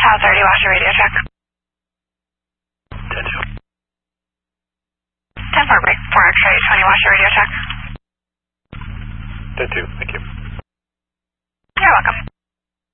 Tower 30, watch your radio check. 10-2. 10-4, break 4, X-ray 20, watch your radio check. 10-2, thank you. You're welcome.